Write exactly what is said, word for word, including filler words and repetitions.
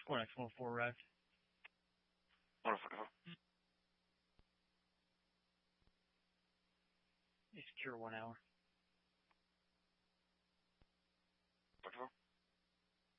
Score X one oh four arrived. one oh four. Secure one hour.